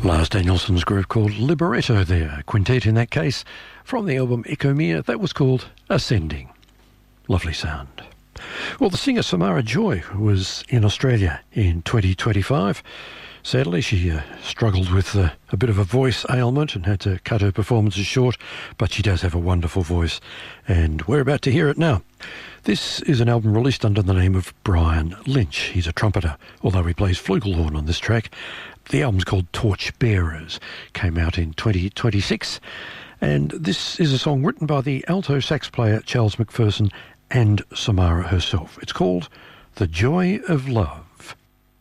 Lars Danielson's group called Libretto there, a quintet in that case, from the album Ecomere, that was called Ascending. Lovely sound. Well, the singer Samara Joy was in Australia in 2025. Sadly, she struggled with a bit of a voice ailment and had to cut her performances short, but she does have a wonderful voice, and we're about to hear it now. This is an album released under the name of Brian Lynch. He's a trumpeter, although he plays flugelhorn on this track. The album's called Torch Bearers, came out in 2026, and this is a song written by the alto sax player Charles McPherson and Samara herself. It's called The Joy of Love.